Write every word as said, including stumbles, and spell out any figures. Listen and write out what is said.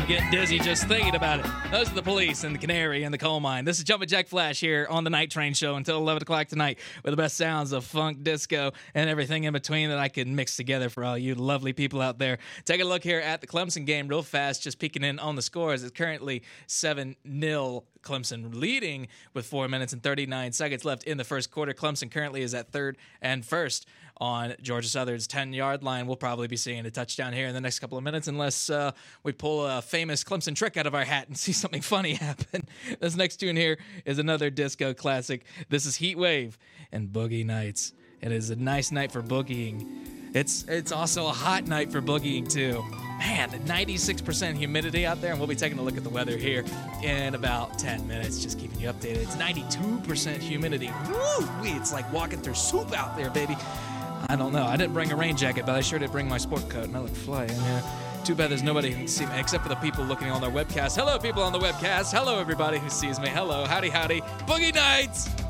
I'm getting dizzy just thinking about it. Those are the Police and the Canary and the Coal Mine. This is Jumpin' Jack Flash here on the Night Train Show until eleven o'clock tonight with the best sounds of funk, disco, and everything in between that I can mix together for all you lovely people out there. Take a look here at the Clemson game real fast, just peeking in on the scores. It's currently seven nil Clemson leading with four minutes and thirty-nine seconds left in the first quarter. Clemson currently is at third and first on Georgia Southern's ten-yard line. We'll probably be seeing a touchdown here in the next couple of minutes unless uh, we pull a famous Clemson trick out of our hat and see something funny happen. This next tune here is another disco classic. This is Heat Wave and Boogie Nights. It is a nice night for boogieing. It's it's also a hot night for boogieing, too. Man, ninety-six percent humidity out there, and we'll be taking a look at the weather here in about ten minutes, just keeping you updated. It's ninety-two percent humidity. Woo! It's like walking through soup out there, baby. I don't know. I didn't bring a rain jacket, but I sure did bring my sport coat, and I look fly in here. Too bad there's nobody who can see me, except for the people looking on their webcast. Hello, people on the webcast. Hello, everybody who sees me. Hello, howdy, howdy. Boogie Nights!